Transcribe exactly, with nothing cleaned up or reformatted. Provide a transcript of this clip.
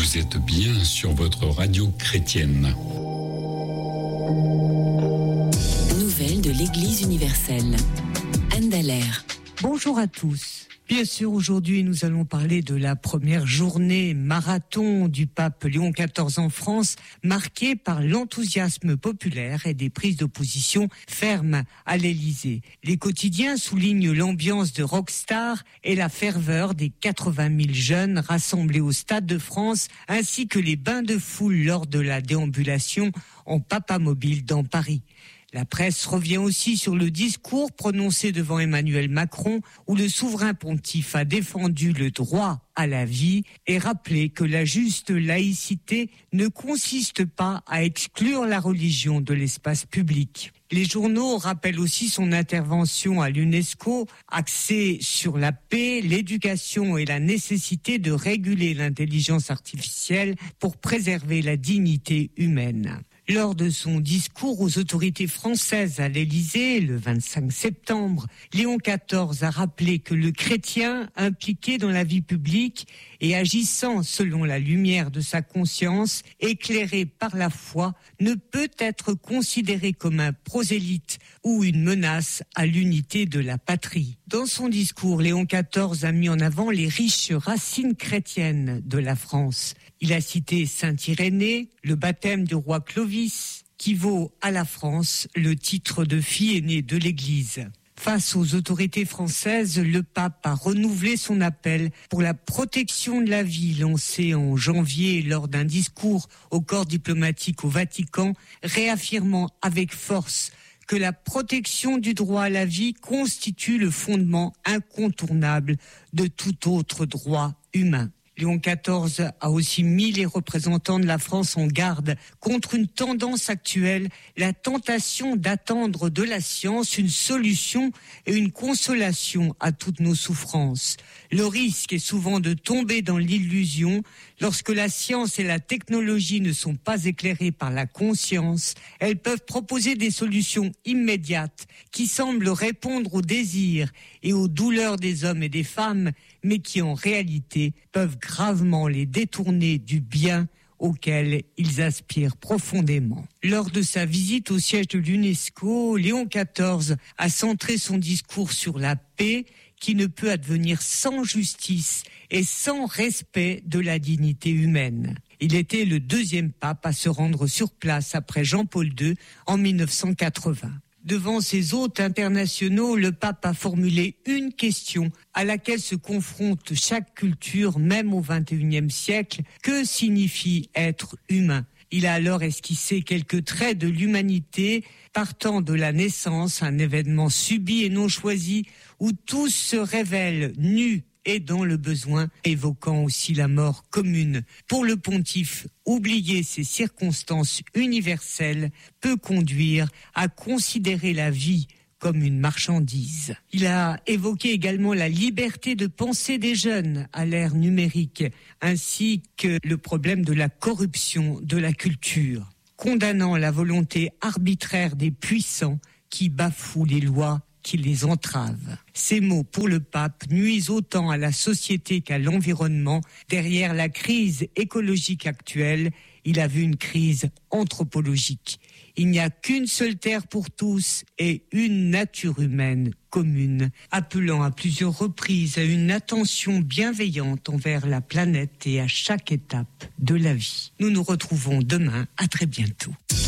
Vous êtes bien sur votre radio chrétienne. Nouvelles de l'Église universelle. Anne Dallaire. Bonjour à tous. Bien sûr, aujourd'hui, nous allons parler de la première journée marathon du pape Léon quatorze en France, marquée par l'enthousiasme populaire et des prises d'opposition fermes à l'Élysée. Les quotidiens soulignent l'ambiance de rockstar et la ferveur des quatre-vingt mille jeunes rassemblés au Stade de France, ainsi que les bains de foule lors de la déambulation en papamobile dans Paris. La presse revient aussi sur le discours prononcé devant Emmanuel Macron où le souverain pontife a défendu le droit à la vie et rappelé que la juste laïcité ne consiste pas à exclure la religion de l'espace public. Les journaux rappellent aussi son intervention à l'UNESCO, axée sur la paix, l'éducation et la nécessité de réguler l'intelligence artificielle pour préserver la dignité humaine. Lors de son discours aux autorités françaises à l'Élysée, le vingt-cinq septembre, Léon quatorze a rappelé que le chrétien impliqué dans la vie publique et agissant selon la lumière de sa conscience, éclairé par la foi, ne peut être considéré comme un prosélyte ou une menace à l'unité de la patrie. Dans son discours, Léon quatorze a mis en avant les riches racines chrétiennes de la France. Il a cité saint Irénée, le baptême du roi Clovis, qui vaut à la France le titre de fille aînée de l'Église. Face aux autorités françaises, le pape a renouvelé son appel pour la protection de la vie lancé en janvier lors d'un discours au corps diplomatique au Vatican, réaffirmant avec force que la protection du droit à la vie constitue le fondement incontournable de tout autre droit humain. Léon quatorze a aussi mis les représentants de la France en garde contre une tendance actuelle, la tentation d'attendre de la science une solution et une consolation à toutes nos souffrances. Le risque est souvent de tomber dans l'illusion lorsque la science et la technologie ne sont pas éclairées par la conscience. Elles peuvent proposer des solutions immédiates qui semblent répondre aux désirs et aux douleurs des hommes et des femmes, mais qui en réalité peuvent gravement les détourner du bien auquel ils aspirent profondément. Lors de sa visite au siège de l'UNESCO, Léon quatorze a centré son discours sur la paix qui ne peut advenir sans justice et sans respect de la dignité humaine. Il était le deuxième pape à se rendre sur place après Jean-Paul deux en mille neuf cent quatre-vingts. Devant ses hôtes internationaux, le pape a formulé une question à laquelle se confronte chaque culture, même au vingt et unième siècle. Que signifie être humain ? Il a alors esquissé quelques traits de l'humanité, partant de la naissance, un événement subi et non choisi, où tous se révèlent nus et dans le besoin, évoquant aussi la mort commune. Pour le pontife, oublier ces circonstances universelles peut conduire à considérer la vie comme une marchandise. Il a évoqué également la liberté de pensée des jeunes à l'ère numérique, ainsi que le problème de la corruption de la culture, condamnant la volonté arbitraire des puissants qui bafouent les lois qui les entravent. Ces mots pour le pape nuisent autant à la société qu'à l'environnement. Derrière la crise écologique actuelle, il a vu une crise anthropologique. Il n'y a qu'une seule terre pour tous et une nature humaine commune, appelant à plusieurs reprises à une attention bienveillante envers la planète et à chaque étape de la vie. Nous nous retrouvons demain. À très bientôt.